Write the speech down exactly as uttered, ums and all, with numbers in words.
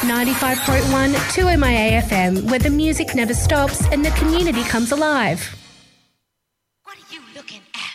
ninety-five point one two M I A F M, where the music never stops and the community comes alive. What are you looking at?